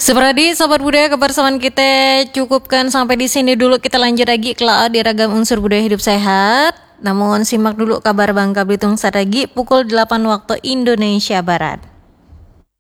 Seperti Sobat Budaya, kebersamaan kita cukupkan sampai di sini dulu. Kita lanjut lagi kelak di ragam unsur budaya hidup sehat. Namun simak dulu kabar Bangka Belitung Strategi pukul 8 waktu Indonesia Barat.